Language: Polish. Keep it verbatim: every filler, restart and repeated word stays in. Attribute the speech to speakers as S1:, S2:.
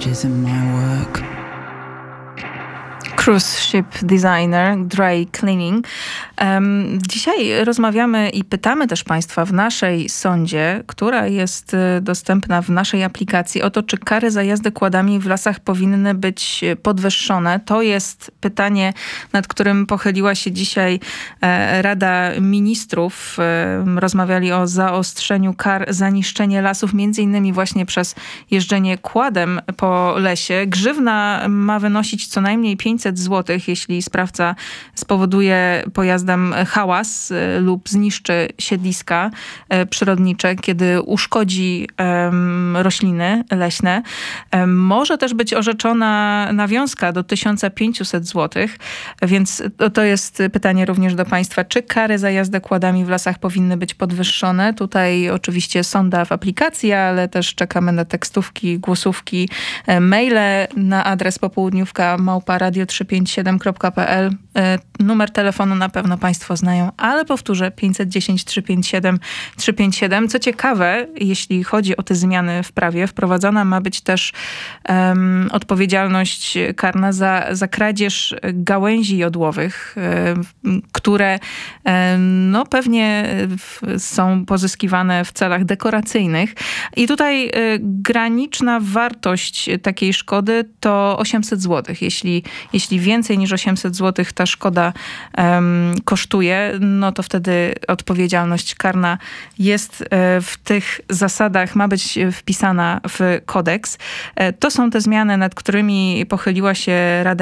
S1: messages in my work.
S2: Cruise Ship Designer, Dry Cleaning. Um, dzisiaj rozmawiamy i pytamy też Państwa w naszej sondzie, która jest dostępna w naszej aplikacji, o to, czy kary za jazdę kładami w lasach powinny być podwyższone. To jest pytanie, nad którym pochyliła się dzisiaj e, Rada Ministrów. E, rozmawiali o zaostrzeniu kar za niszczenie lasów, między innymi właśnie przez jeżdżenie kładem po lesie. Grzywna ma wynosić co najmniej pięćset złotych, jeśli sprawca spowoduje pojazdem hałas y, lub zniszczy siedliska y, przyrodnicze, kiedy uszkodzi y, rośliny leśne. Y, może też być orzeczona nawiązka do tysiąc pięćset złotych, więc to, to jest pytanie również do Państwa. Czy kary za jazdę kładami w lasach powinny być podwyższone? Tutaj oczywiście sonda w aplikacji, ale też czekamy na tekstówki, głosówki, y, maile na adres popołudniówka małpa radio trzysta pięćdziesiąt siedem kropka p l. Numer telefonu na pewno Państwo znają, ale powtórzę, pięćset dziesięć trzysta pięćdziesiąt siedem trzysta pięćdziesiąt siedem. Co ciekawe, jeśli chodzi o te zmiany w prawie, wprowadzona ma być też um, odpowiedzialność karna za, za kradzież gałęzi jodłowych, um, które um, no, pewnie w, są pozyskiwane w celach dekoracyjnych. I tutaj y, graniczna wartość takiej szkody to osiemset złotych. Jeśli, jeśli więcej niż osiemset złotych ta szkoda um, kosztuje, no to wtedy odpowiedzialność karna jest e, w tych zasadach, ma być wpisana w kodeks. E, to są te zmiany, nad którymi pochyliła się Rada